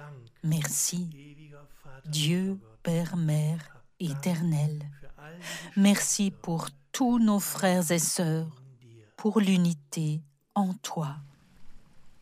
Merci, Dieu, Père, Mère, éternel. Merci pour tous nos frères et sœurs, pour l'unité en toi.